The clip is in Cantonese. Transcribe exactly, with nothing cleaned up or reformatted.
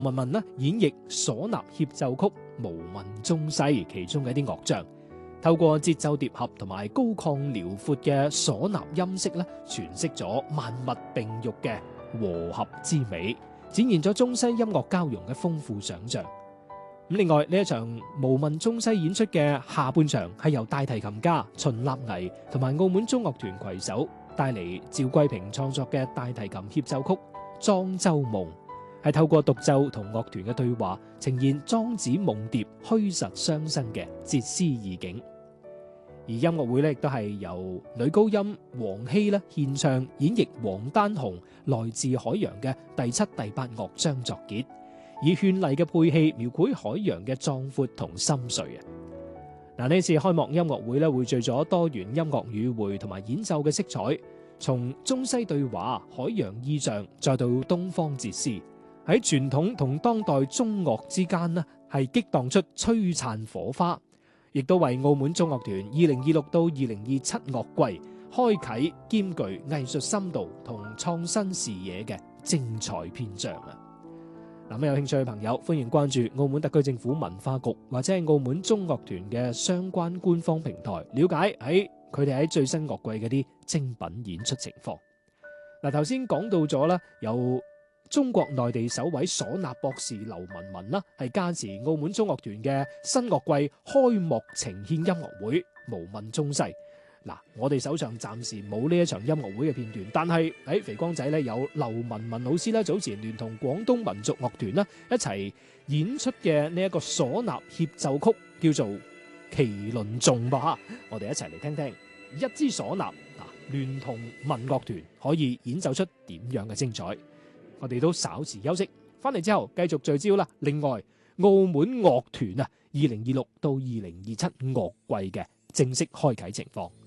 文文呢演繹嗩吶協奏曲《無問中西》其中嘅一啲樂章，透過節奏疊合同埋高亢遼闊嘅嗩吶音色咧，詮釋咗萬物並育嘅和合之美，展現咗中西音樂交融嘅豐富想象。咁另外呢一場《無問中西》演出嘅下半場係由大提琴家秦立藝同埋澳門中樂團攜手帶嚟趙桂平創作嘅大提琴協奏曲《莊周夢》，係透過獨奏同樂團嘅對話，呈現莊子夢蝶虛實相生嘅哲思意境。而音樂會咧亦都係由女高音黃希咧獻唱演繹王丹紅來自海洋嘅第七、第八樂章作結，以絢麗嘅配器描繪海洋嘅壯闊同深邃啊！嗱，呢次開幕音樂會咧匯聚咗多元音樂語彙同埋演奏嘅色彩，從中西對話、海洋意象，再到東方哲思，喺傳統同當代中樂之間呢係激盪出璀璨火花，亦都為澳門中樂團二零二六到二零二七樂季開啟兼具藝術深度同創新視野嘅精彩篇章啊！嗱，有興趣嘅朋友歡迎關注澳門特區政府文化局或者係澳門中樂團嘅相關官方平台，了解喺佢哋喺最新樂季嗰啲精品演出情況。嗱，頭先講到咗啦，有中國內地首位嗩吶博士劉文文啦，係加持澳門中樂團嘅新樂季開幕呈獻音樂會《無問中西》。嗱，我哋手上暫時冇呢一場音樂會嘅片段，但係喺肥光仔咧有劉文文老師咧早前聯同廣東民族樂團啦一齊演出嘅呢一個嗩吶協奏曲，叫做《麒麟頌》吧。我哋一齊嚟聽聽一支嗩吶啊，聯同民樂團可以演奏出點樣嘅精彩。我哋都稍事休息，翻嚟之後繼續聚焦啦。另外，澳門樂團啊，二零二六到二零二七樂季嘅正式開啟情況。